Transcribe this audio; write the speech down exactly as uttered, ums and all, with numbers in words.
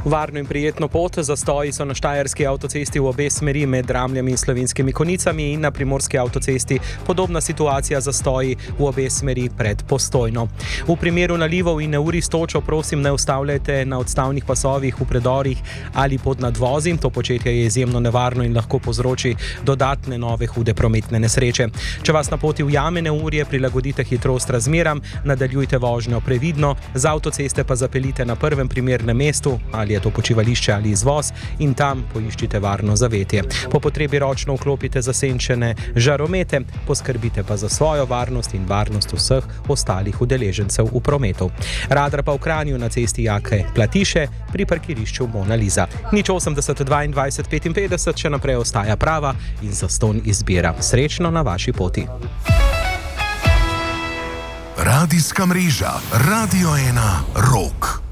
Varno in prijetno pot. Zastoji so na štajerski avtocesti v obe smeri med Dramljami in Slovenskimi Konjicami in na primorski avtocesti podobna situacija zastoji v obe smeri pred Postojno. V primeru nalivov in neurij s točo prosim ne ustavljajte na odstavnih pasovih, v predorih ali pod nadvozi. To početje je izjemno nevarno in lahko povzroči dodatne nove hude prometne nesreče. Če vas na poti ujame neurje, prilagodite hitrost razmeram, nadaljujte vožnjo previdno, z avtoceste pa zapeljite na prvem primernem mestu, ali je to počivališče ali izvoz, in tam poiščite varno zavetje. Po potrebi ročno vklopite zasenčene žaromete, poskrbite pa za svojo varnost in varnost vseh ostalih udeležencev v prometu. Radar pa v Kranju na cesti Jake Platiše pri parkirišču Mona Lisa. Nič osemdeset dvaindvajset petinpetdeset še naprej ostaja prava in zastonj izbira. Srečno na vaši poti. Radijska mreža Radio ena Rock.